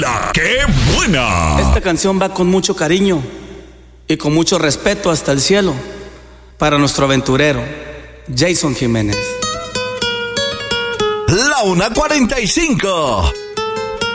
La ¡Qué buena! Esta canción va con mucho cariño y con mucho respeto hasta el cielo para nuestro aventurero Jason Jiménez. La 1:45.